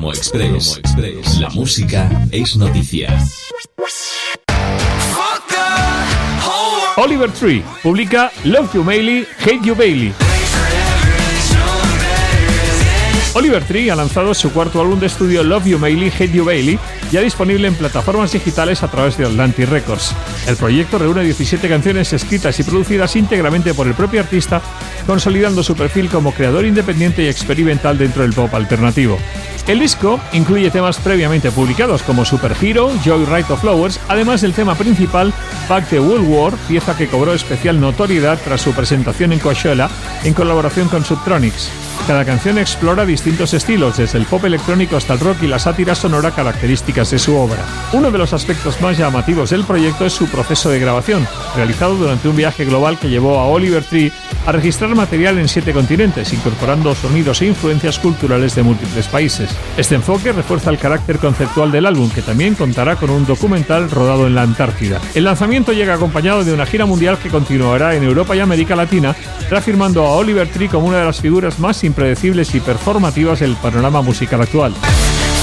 Promo Express. La música es noticia. Oliver Tree publica Love You Madly, Hate You Bailey. Oliver Tree ha lanzado su cuarto álbum de estudio Love You Madly, Hate You Bailey, ya disponible en plataformas digitales a través de Atlantic Records. El proyecto reúne 17 canciones escritas y producidas íntegramente por el propio artista, consolidando su perfil como creador independiente y experimental dentro del pop alternativo. El disco incluye temas previamente publicados como Superhero, Joyride of Flowers, además del tema principal Back the World War, pieza que cobró especial notoriedad tras su presentación en Coachella en colaboración con Subtronics. Cada canción explora distintos estilos, desde el pop electrónico hasta el rock y la sátira sonora características de su obra. Uno de los aspectos más llamativos del proyecto es su proceso de grabación, realizado durante un viaje global que llevó a Oliver Tree a registrar material en 7 continentes, incorporando sonidos e influencias culturales de múltiples países. Este enfoque refuerza el carácter conceptual del álbum, que también contará con un documental rodado en la Antártida. El lanzamiento llega acompañado de una gira mundial que continuará en Europa y América Latina, reafirmando a Oliver Tree como una de las figuras más impredecibles y performativas del panorama musical actual.